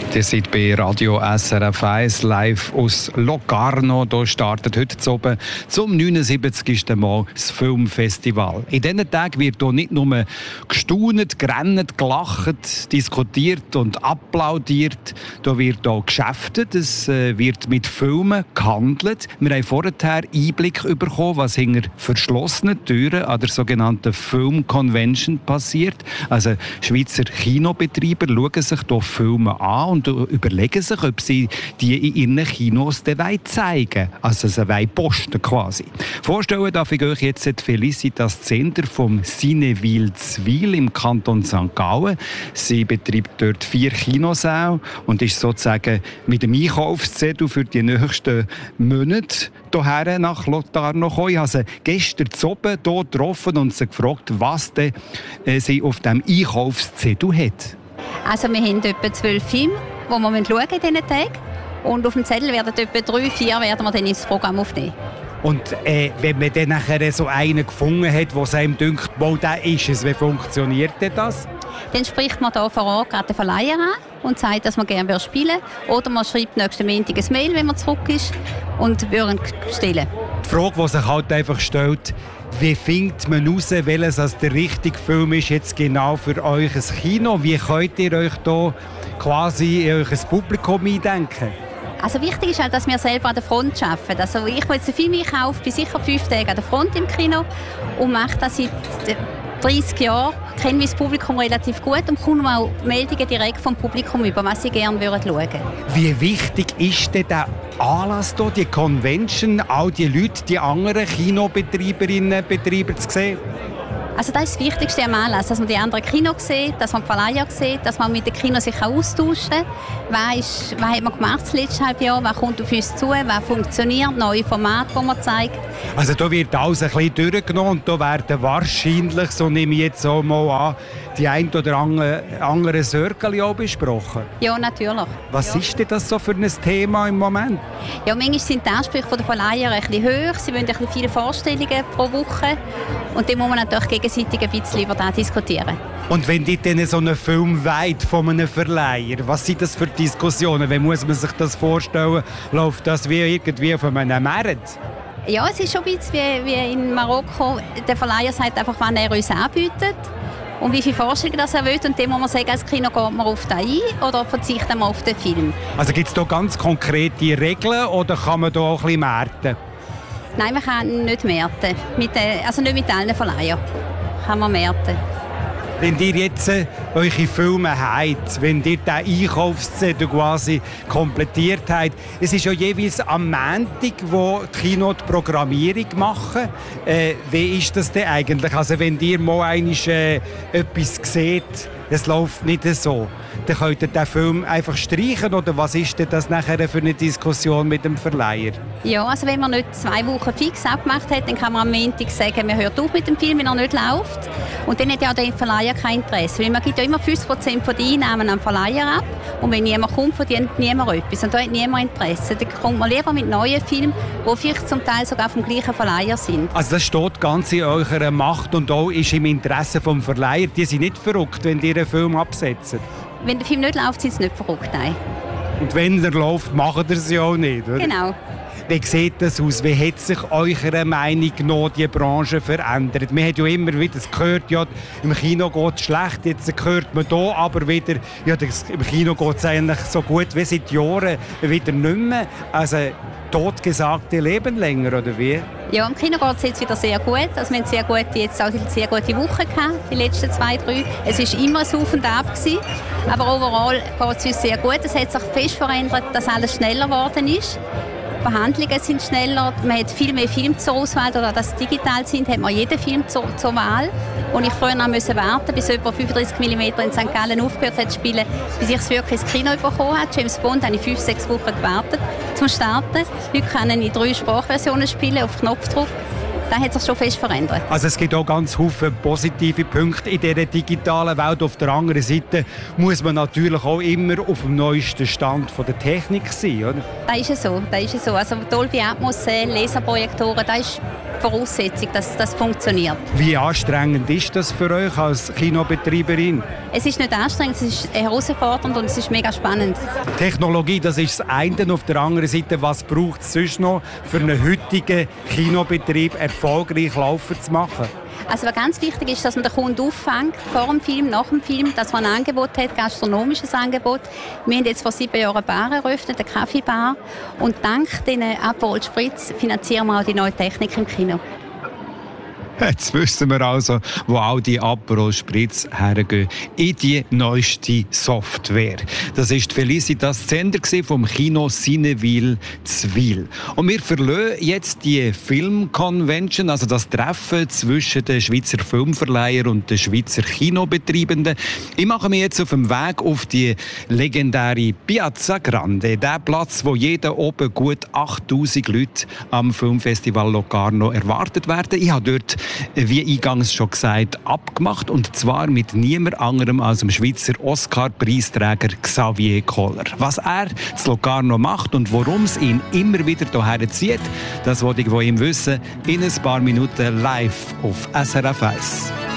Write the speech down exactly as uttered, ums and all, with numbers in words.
Ihr seid bei Radio S R F eins live aus Locarno. Hier startet heute oben zum neunundsiebzigsten Mal das Filmfestival. In diesen Tagen wird hier nicht nur gestaunt, gerannt, gelacht, diskutiert und applaudiert. Hier wird auch geschäftet, es wird mit Filmen gehandelt. Wir haben vorher Einblick bekommen, was hinter verschlossenen Türen an der sogenannten Film Convention passiert. Also Schweizer Kinobetreiber schauen sich hier Filme an und überlegen sich, ob sie die in ihren Kinos zeigen wollen. Also sie posten quasi. Vorstellen darf ich euch jetzt Felicitas Zender vom Cineville Zwil im Kanton Sankt Gallen. Sie betreibt dort vier Kinosäle und ist sozusagen mit dem Einkaufszettel für die nächsten Monate hierher nach Locarno gekommen. Ich habe sie gestern oben hier getroffen und sie gefragt, was denn, äh, sie auf diesem Einkaufszettel hat. Also wir haben etwa zwölf Filme, die wir in diesen Tagen. Und auf dem Zettel werden etwa drei, vier werden wir dann ins Programm aufnehmen. Und äh, wenn man dann nachher so einen gefunden hat, der einem denkt, wo der ist es, wie funktioniert denn das? Dann spricht man hier vor Ort gerade den Verleiher an und sagt, dass man gerne spielen will. Oder man schreibt nächsten Montag ein Mail, wenn man zurück ist, und würde stellen. Die Frage, die sich halt einfach stellt, wie findet man heraus, welches als der richtige Film ist jetzt genau für euch ein Kino? Wie könnt ihr euch hier quasi in euch ein Publikum eindenken? Also wichtig ist halt, dass wir selber an der Front arbeiten. Also ich, der jetzt einen Film einkaufe, bin sicher fünf Tage an der Front im Kino und mache das seit dreißig Jahren. Ich kenne mein Publikum relativ gut und bekomme auch Meldungen direkt vom Publikum über, was sie gerne schauen würden. Wie wichtig ist denn der Anlass hier, die Convention, all die Leute, die anderen Kinobetreiberinnen und Betreiber zu sehen? Also das ist das Wichtigste am Anlass, dass man die anderen Kinos sieht, dass man die Verleiher sieht, dass man mit den Kinos sich austauschen kann. Was, was hat man gemacht das letzte halbe Jahr, was kommt auf uns zu, was funktioniert, neue Formate, die man zeigt. Also da wird alles ein bisschen durchgenommen und da werden wahrscheinlich, so nehme ich jetzt auch mal an, die ein oder andere Circle auch besprochen. Ja, natürlich. Was ja. ist denn das so für ein Thema im Moment? Ja, manchmal sind die Ansprüche der Verleiher ein bisschen hoch. Sie wollen ein bisschen viele Vorstellungen pro Woche. Und dann muss man natürlich gegenseitig ein bisschen über das diskutieren. Und wenn die dann so einen Film weit von einem Verleiher, was sind das für Diskussionen? Wie muss man sich das vorstellen? Läuft das wie irgendwie auf einem Markt? Ja, es ist schon ein bisschen wie, wie in Marokko. Der Verleiher sagt einfach, wann er uns anbietet und wie viele Vorstellungen das er will. Und dann muss man sagen, als Kino geht man auf den ein oder verzichtet man auf den Film. Also gibt es da ganz konkrete Regeln oder kann man da auch ein bisschen märten? Nein, man kann nicht märten. Mit, also nicht mit allen Verleihern kann man märten. Wenn ihr jetzt äh, eure Filme habt, wenn ihr den Einkaufszettel quasi komplettiert habt, es ist ja jeweils am Montag, wo die Kino die Programmierung machen. Äh, wie ist das denn eigentlich? Also wenn ihr mal einmal äh, etwas seht, es läuft nicht so, dann könnt ihr den Film einfach streichen oder was ist denn das nachher für eine Diskussion mit dem Verleiher? Ja, also wenn man nicht zwei Wochen fix abgemacht hat, dann kann man am Montag sagen, man hört auf mit dem Film, wenn er nicht läuft. Und dann hat ja der Verleiher kein Interesse, weil man gibt ja immer fünfzig Prozent der Einnahmen am Verleiher ab und wenn niemand kommt, verdient niemand etwas und da hat niemand Interesse. Dann kommt man lieber mit neuen Filmen, die vielleicht zum Teil sogar vom gleichen Verleiher sind. Also das steht ganz in eurer Macht und auch ist im Interesse des Verleihers. Die sind nicht verrückt, wenn ihr einen Film absetzt. Wenn der Film nicht läuft, sind sie nicht verrückt, nein. Und wenn er läuft, macht er es ja auch nicht, oder? Genau. Wie sieht das aus? Wie hat sich eurer Meinung nach die Branche verändert? Man hat ja immer wieder gehört, ja, im Kino geht es schlecht. Jetzt hört man hier aber wieder, ja, das, im Kino geht es eigentlich so gut wie seit Jahren wieder nicht mehr. Also totgesagte leben länger, oder wie? Ja, im Kino geht es jetzt wieder sehr gut. Also wir haben sehr gute, jetzt auch eine sehr gute Woche gehabt, die letzten zwei, drei. Es war immer ein Auf und Ab gewesen, aber overall geht es uns sehr gut. Es hat sich fest verändert, dass alles schneller geworden ist. Die Behandlungen sind schneller, man hat viel mehr Filme zur Auswahl, oder dass sie digital sind, hat man jeden Film zur, zur Wahl. Und ich früher noch musste warten, bis etwa fünfunddreißig Millimeter in Sankt Gallen aufgehört hat zu spielen, bis ich es wirklich ins Kino bekommen habe. James Bond habe ich fünf, sechs Wochen gewartet zum Starten. Heute kann ich in drei Sprachversionen spielen, auf Knopfdruck. Das hat sich schon fest verändert. Also es gibt auch ganz viele positive Punkte in dieser digitalen Welt. Auf der anderen Seite muss man natürlich auch immer auf dem neuesten Stand von der Technik sein, oder? Das ist so, das ist so. Also Dolby Atmos, Laserprojektoren, das ist Voraussetzung, dass das funktioniert. Wie anstrengend ist das für euch als Kinobetreiberin? Es ist nicht anstrengend, es ist herausfordernd und es ist mega spannend. Technologie, das ist das eine. Auf der anderen Seite, was braucht es sonst noch, für einen heutigen Kinobetrieb erfolgreich laufen zu machen? Also was ganz wichtig ist, dass man den Kunden auffängt, vor dem Film, nach dem Film, dass man ein Angebot hat, gastronomisches Angebot. Wir haben jetzt vor sieben Jahren eine Bar eröffnet, eine Kaffeebar. Und dank diesen Aperol Spritz finanzieren wir auch die neue Technik im Kino. Jetzt wissen wir also, wo all die Aperol Spritz hergehen, in die neueste Software. Das war Felicitas Zender vom Kino Cineville Zwil. Und wir verlassen jetzt die Film-Convention, also das Treffen zwischen den Schweizer Filmverleihern und den Schweizer Kinobetreibenden. Ich mache mich jetzt auf dem Weg auf die legendäre Piazza Grande, der Platz, wo jeden oben gut achttausend Leute am Filmfestival Locarno erwartet werden. Ich habe dort, wie eingangs schon gesagt, abgemacht, und zwar mit niemand anderem als dem Schweizer Oscar-Preisträger Xavier Koller. Was er zu Locarno macht und warum es ihn immer wieder hierher zieht, das wollte ich von ihm wissen, in ein paar Minuten live auf S R F eins.